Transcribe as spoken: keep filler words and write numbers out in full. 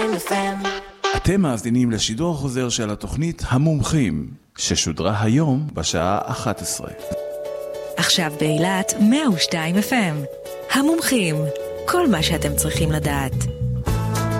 שתיים אף אם. אתם מאזינים לשידור החוזר של התוכנית המומחים, ששודרה היום בשעה אחת עשרה. עכשיו באילת מאה ושתיים אף אם. המומחים, כל מה שאתם צריכים לדעת.